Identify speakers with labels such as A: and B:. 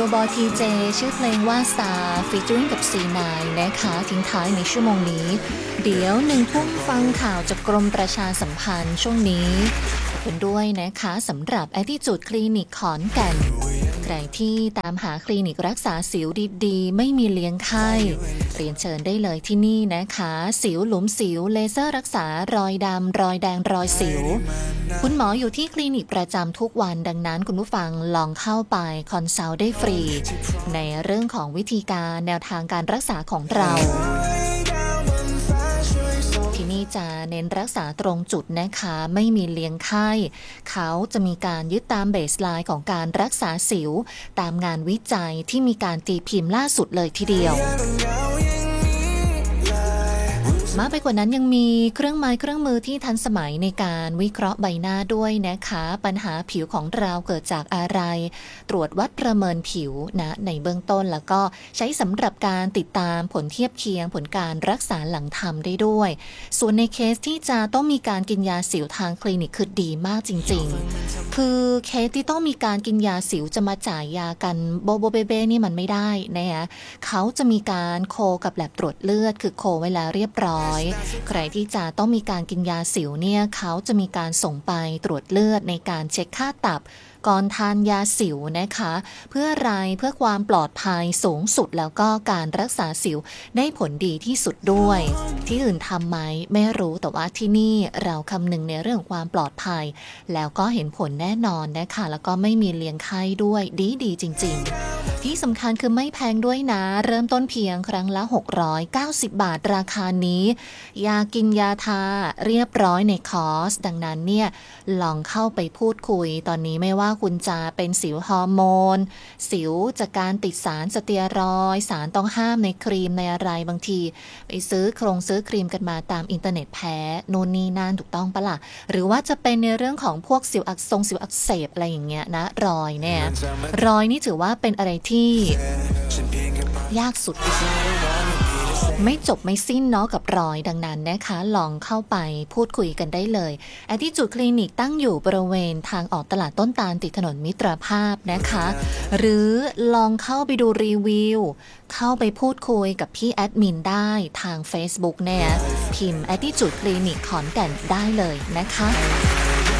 A: บอยทีเจชื่อเพลงว่า Star featuring กับ C9 นะคะทิ้งท้ายในชั่วโมงนี้เดี๋ยว1 ทุ่มฟังข่าวจากกรมประชาสัมพันธ์ช่วงนี้ขอบคุณด้วยนะคะสำหรับ Attitude Clinic ขอนแก่นใครที่ตามหาคลินิกรักษาสิวดีๆไม่มีเลี้ยงไข้เรียนเชิญได้เลยที่นี่นะคะสิวหลุมสิวเลเซอร์รักษารอยดำรอยแดงรอยสิวคุณหมออยู่ที่คลินิกประจำทุกวันดังนั้นคุณผู้ฟังลองเข้าไปคอนซัลท์ได้ฟรีในเรื่องของวิธีการแนวทางการรักษาของเราที่นี่จะเน้นรักษาตรงจุดนะคะไม่มีเลี้ยงไข้เขาจะมีการยึดตามเบสไลน์ของการรักษาสิวตามงานวิจัยที่มีการตีพิมพ์ล่าสุดเลยทีเดียวมากไปกว่านั้นยังมีเครื่องไม้เครื่องมือที่ทันสมัยในการวิเคราะห์ใบหน้าด้วยนะคะปัญหาผิวของเราเกิดจากอะไรตรวจวัดประเมินผิวนะในเบื้องต้นแล้วก็ใช้สำหรับการติดตามผลเทียบเคียงผลการรักษาหลังทำได้ด้วยส่วนในเคสที่จะต้องมีการกินยาสิวทางคลินิกคือดีมากจริงๆคือเคสที่ต้องมีการกินยาสิวจะมาจ่ายยากันโบโบเบเบ้นี่มันไม่ได้นะคะเขาจะมีการโคกับแลบตรวจเลือดคือโคไว้แล้วเรียบร้อยใครที่จะต้องมีการกินยาสิวเนี่ยเขาจะมีการส่งไปตรวจเลือดในการเช็คค่าตับก่อนทานยาสิวนะคะเพื่อความปลอดภัยสูงสุดแล้วก็การรักษาสิวได้ผลดีที่สุดด้วยที่อื่นทำไหมไม่รู้แต่ว่าที่นี่เราคำนึงในเรื่องความปลอดภัยแล้วก็เห็นผลแน่นอนนะคะแล้วก็ไม่มีเลี้ยงไข้ด้วยดีจริงๆที่สำคัญคือไม่แพงด้วยนะเริ่มต้นเพียงครั้งละ690 บาทราคานี้ยากินยาทาเรียบร้อยในคอร์สดังนั้นเนี่ยลองเข้าไปพูดคุยตอนนี้ไม่ว่าคุณจะเป็นสิวฮอร์โมนสิวจากการติดสารสเตียรอยด์สารต้องห้ามในครีมในอะไรบางทีไปซื้อครีมกันมาตามอินเทอร์เน็ตแพ้โน่นนี่นั่นถูกต้องปะล่ะหรือว่าจะเป็นในเรื่องของพวกสิวอักเสบอะไรอย่างเงี้ยนะรอยนี่ถือว่าเป็นอะไรที่ยากสุดไม่จบไม่สิ้นเนาะกับรอยดังนั้นนะคะลองเข้าไปพูดคุยกันได้เลย Attitude Clinic ตั้งอยู่บริเวณทางออกตลาดต้นตาลติดถนนมิตรภาพนะคะหรือลองเข้าไปดูรีวิวเข้าไปพูดคุยกับพี่แอดมินได้ทาง Facebook เนี่ยพิมพ์ Attitude Clinic ขอนแก่นได้เลยนะคะ